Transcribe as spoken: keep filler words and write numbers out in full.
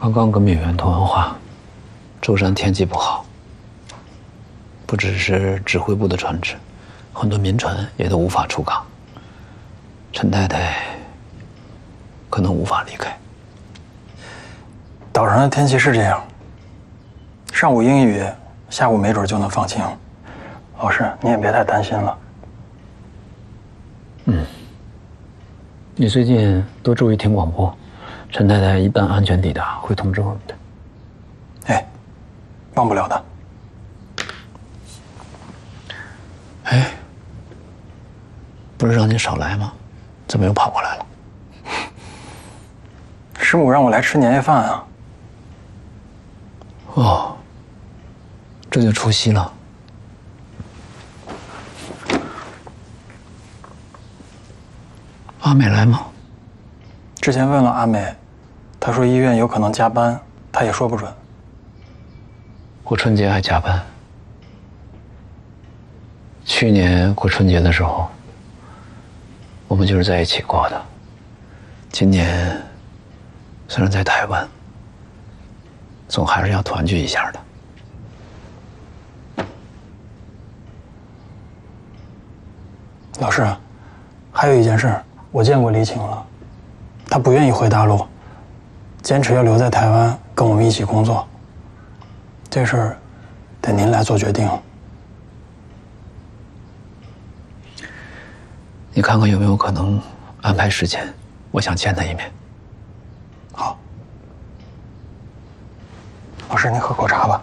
刚刚跟敏源通完话，舟山天气不好，不只是指挥部的船只，很多民船也都无法出港。陈太太可能无法离开。 岛上的天气是这样，上午阴雨，下午没准就能放晴。老师，你也别太担心了。 嗯，你最近多注意听广播，陈太太一旦安全抵达，会通知我们的。 哎，忘不了的。 哎，不是让你少来吗？怎么又跑过来了？ 师母让我来吃年夜饭啊。 哦，这就除夕了。阿美来吗？ 之前问了阿美，她说医院有可能加班，她也说不准。 过春节还加班？去年过春节的时候，我们就是在一起过的。今年虽然在台湾，总还是要团聚一下的。 老师，还有一件事，我见过李晴了，她不愿意回大陆，坚持要留在台湾跟我们一起工作。这事儿得您来做决定。 你看看有没有可能安排时间，我想见她一面。 好，老师您喝口茶吧。